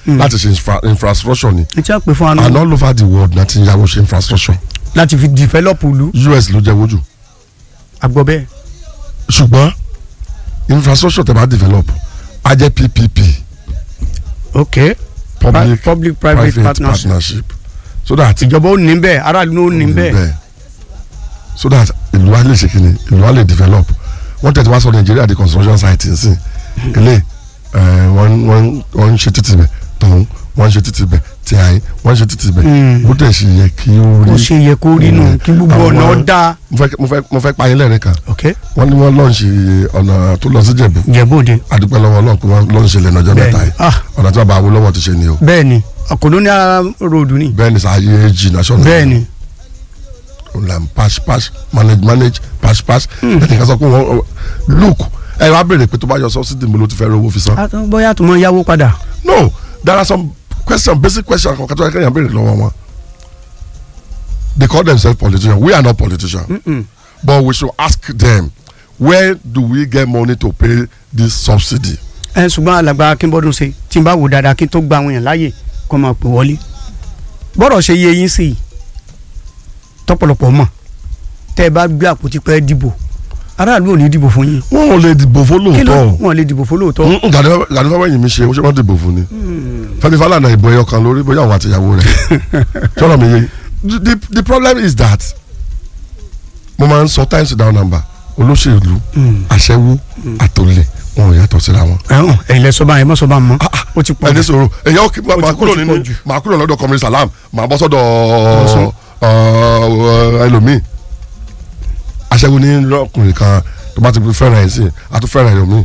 láti ṣe infrastructure ni ìjà pè fún àná and all over the world láti yàwó ṣe infrastructure. láti fi develop ìlú. US ló jẹ́ wojú. àgbọ̀ bẹ́ẹ̀. ṣùgbọ́n infrastructure tẹ̀ bá develop á jẹ́ PPP. ok public private partnership. so that ìjọba ó ní bẹ́ẹ̀ aráàlú ó ní bẹ́ẹ̀. so that ìlú wa lè ṣe kíni ìlú wa lè develop wọ́n tẹ̀ tí wá sọ Nàìjíríà di construction site nsìn ilé wọ́n ń ṣe títì bẹ̀ tọ̀hún wọ́n ń ṣe títì bẹ̀ tí àyín wọ́n ń ṣe títì bẹ̀ bó tẹ̀ ṣe yẹ kí ó rí. ó ṣe yẹ kó rí nù kí gbogbo ọ̀nà ó dáa. mo fẹ́ pa yín lẹ́rìn kan ok wọ́n ní wọ́n lọ́ọ̀ṣì ọ̀nà tó lọ sí Jẹ̀bú. Jẹ̀bú-Òde. adúpẹ́ lọ́wọ́ Ọlọ́run pé wọ́n lọ́ọ̀ṣì lẹ́nu ọjọ́ mẹ́ta yìí ọ̀nà tí wọ́n bá Awólọ́wọ̀ ti ṣe ni o. bẹ́ẹ̀ni colonial road ni. bẹ́ẹ̀ni sáyé jì national. bẹ́ẹ̀ni. pass manage pass ẹnì kan sọ pé wọ́n look ẹ wá béèrè pé tó bá yọ subsidy mo ló ti fẹ́ rówó fi san. bóyá tó mọ yáwó padà. no there are some questions basic questions kan kátó ẹ̀kẹ́yàn béèrè lọ́wọ́ wọn. they call themselves politicians we are not politicians. But we should ask them where do we get money to pay this subsidy. ṣùgbọ́n alàgbà Akínbọ́dún ṣe tí n bá wò dáadáa kí n tó gba àwọn èèyàn láàyè kó máa pè wọlé bọ́rọ̀ ṣe yé yín sí i tọ́pọ̀lọpọ̀ mọ̀ tẹ́ ẹ bá gbé àpótí pẹ́ dìbò aráàlú ò ní dìbò fún yín. wọn ò lè dìbò fún lóòótọ́. wọn ò lè dìbò fún lóòótọ́. Gani Fáwẹ́yìn mi ṣe wọ́n dìbò fún ni. Fẹ́mi Fálànà ìbò ẹyọ kan lórí bóyá àwọn àtìyàwó rẹ̀ sọ̀rọ̀ mi yé the problem is that mo máa ń sọ times down number olóṣèlú aṣẹ́wó àtòlè wọn ò yàtọ̀ síra wọn. ẹ̀yin lẹ sọ́ba yẹn mọ́ sọ́ba mọ́ ó ti pọ̀. ẹni sọ̀rọ̀ èyàn ó máa kúrò lọ́dọ̀ Comrade Salam máa bọ́ sọ́dọ̀ ẹlòmíì aṣẹ́wó ní lọ́kùnrin kan tó bá ti fẹ́ràn ẹ̀ sí àti fẹ́ràn ẹlòmíì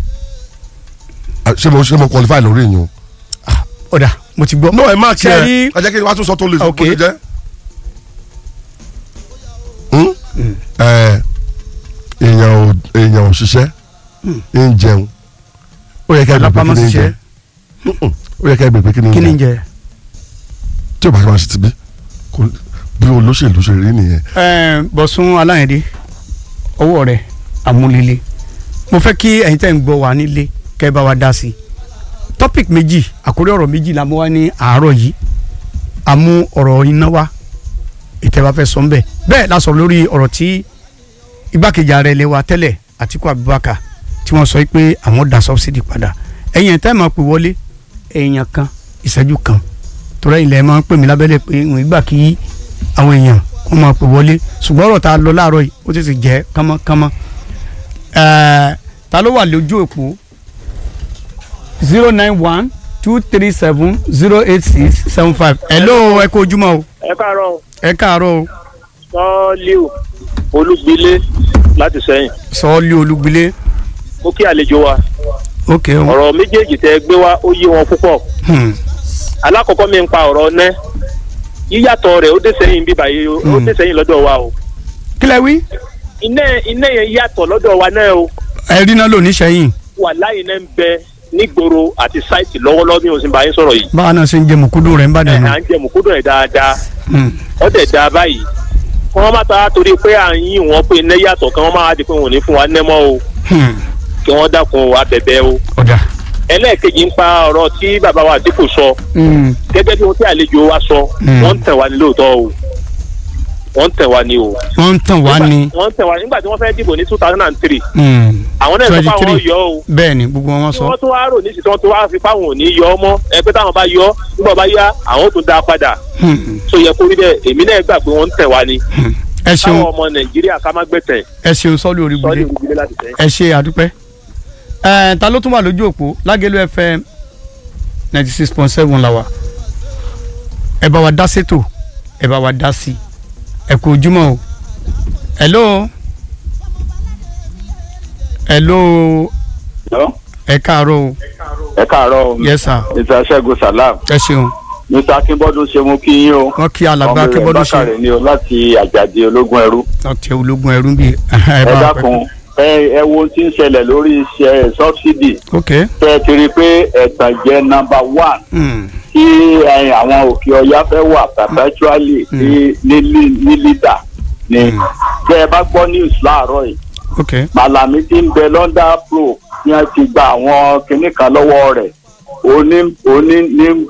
ṣé mo qualify lórí yìí o. ọ̀dà mo ti gbọ́. no ẹ má kí ẹ ẹ jẹ́ kí wàá tún sọ tó lè bó ti jẹ́. èèyàn ò ṣiṣẹ́ ń jẹun ó yẹ ká ẹ bèbè kí ni ń jẹ ó yẹ ká ẹ bèbè kí ni ń jẹ tí o bá máa ṣe ti bí olóṣèlú ṣe rí nìyẹn. Bọ̀sún Aláyẹ̀dé ọwọ́ rẹ̀ àmúlélẹ̀ mo fẹ́ kí ẹ̀yin tẹ́ ń gbọ́ wá nílé kẹ́ ẹ bá wa dá sí i topic méjì àkórí ọ̀rọ̀ méjì la mú wá ní àárọ̀ yìí àmú ọ̀rọ̀ iná wá ìtẹ́wá fẹ́ sọ ń bẹ̀ bẹ́ẹ̀ la sọ̀rọ̀ lórí ọ̀rọ̀ tí igbákejì ààrẹ ilé wa tẹ́lẹ̀ Àtíkù Abubakar tí wọ́n sọ pé àwọn dá subsidy padà ẹ̀yin tẹ́ máa pè wọlé èèyàn kan ìṣẹ́jú kan torí ilẹ̀ máa ń pè mí lábẹ́lẹ̀ pé ìwọ̀n ìgbà kí àwọn èèyàn kó máa pè wọlé ṣùgbọ́n ọ̀rọ̀ tá a lọ láàárọ̀ yìí ó ti sì jẹ́ kánmọ́kánmọ́ ta ló wà lójú òpó 091-237-08675 hello ẹ kú ojúmọ́ o. ẹ káàárọ̀ o. ẹ káàárọ̀ o. Sọ́ọ́líù Olúgbilé láti Sẹ́yìn. Sọ́ọ́líù Olúgbilé. ó kí àlejò wa. ok o. ọ̀rọ̀ méjèèjì tẹ́ gbé wá ó yé wọn púpọ̀. alákọ̀ọ́kọ́ mi ń pa ọ̀rọ̀ ọ̀nẹ́ yíyàtọ̀ rẹ̀ ó dé Sẹ́yìn bíbá yìí ó dé Sẹ́yìn lọ́dọ̀ wa o. kílẹ̀ wí. iná yẹn yàtọ̀ lọ́dọ̀ wa náà o. ẹ̀rí náà lò ní Sẹ́yìn. wàláhì náà ń bẹ nígboro àti sáìtì lọ́wọ́lọ́wọ́ bí mo sì ń bá yín sọ̀rọ̀ yìí. báwa náà ṣe ń jẹ mùkúdù rẹ̀ ń bàdàn náà. à ń jẹ mùkúdù rẹ̀ dáadáa. ó dẹ̀ dáa báyìí. wọ́n má ta torí pé à ń yìn wọ́n pé iná yàtọ̀ kí wọ́n má di pé wọ́n ò ní fún wa nẹ́mọ́ o. kí wọ́n dákun abẹ̀bẹ̀ o. ẹlẹ́ẹ̀kejì ń pa ọ̀rọ̀ tí bàbá wa Àtíkù sọ. gẹ́gẹ́ bí ohun tí àlejò wa sọ wọ́n ń tẹ̀ wá ní lóòótọ́ o. wọ́n ń tẹ̀ wá ní o. wọ́n ń tẹ̀ wá ní. wọ́n ń tẹ̀ wá nígbà tí wọ́n fẹ́ dìbò ní 2003. àwọn náà sọ pé àwọn yọ o. bẹ́ẹ̀ ni gbogbo wọn sọ. wọ́n tún wá rò ní ìsìn tí wọ́n tún wá fi fáwọn ò ní yọ ọmọ ẹ pé táwọn bá yọ nígbà bá yá àwọn tún dá padà. so yẹ kó rí bẹ́ẹ̀ èmi náà gbà pé wọ́n ń tẹ̀ wá ni. ẹ ṣeun táwọn ọmọ Nàìjíríà ká má gbẹ̀tẹ̀. ẹ ṣeun Sọ́ọ́líù Olúgbilé ẹ ṣe àdúpẹ́. ta ló tún wà lójú òpó Lágẹ̀lú FM 96.7 la wà ẹ bá wa dá sétò ẹ bá wa dá sí ẹ kú ojúmọ́ o hello ẹ káàárọ̀ o. ẹ káàárọ̀ o. yes sir. Mr. Ṣẹ́gun Salam. ẹ ṣeun. Mr. Akínbọ́dún ṣe mú kí yín o. wọ́n kí alàgbà Akínbọ́dún ṣe. ọmọ rẹ̀ Bákàrẹ̀ ni o láti Àjàdí ológun ẹrú. láti ológun ẹrú bí. ẹ dákun ẹ wo tí ń ṣẹlẹ̀ lórí iṣẹ́ subsidy. ok. tẹ́ ẹ ti rí i pé ẹ̀tàn jẹ́ number 1. tí àwọn òkè ọya fẹ́ wà perpetually ní leader ni. tẹ́ ẹ bá gbọ́ news láàárọ̀ yìí. ok. Màlàmí tí ń bẹ London Pro ní wọ́n ti gba àwọn kinní kan lọ́wọ́ rẹ̀. òní ní